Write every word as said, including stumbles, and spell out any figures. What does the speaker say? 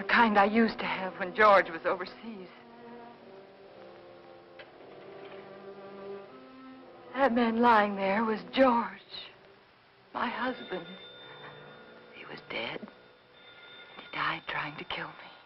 kind I used to have when George was overseas. That man lying there was George, my husband. He was dead. He died trying to kill me.